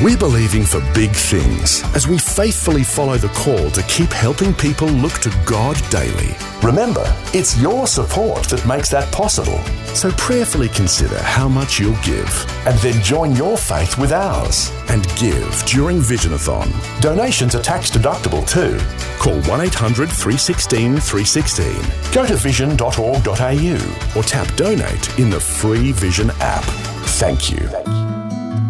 We're believing for big things as we faithfully follow the call to keep helping people look to God daily. Remember, it's your support that makes that possible. So prayerfully consider how much you'll give And then join your faith with ours. and give during Visionathon. Donations are tax deductible too. Call 1-800 316 316 Go to vision.org.au. or tap donate in the free Vision app. Thank you.